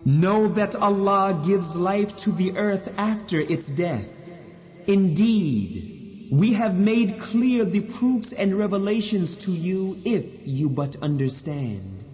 Know that Allah gives life to the earth after its death. Indeed, we have made clear the proofs and revelations to you if you but understand.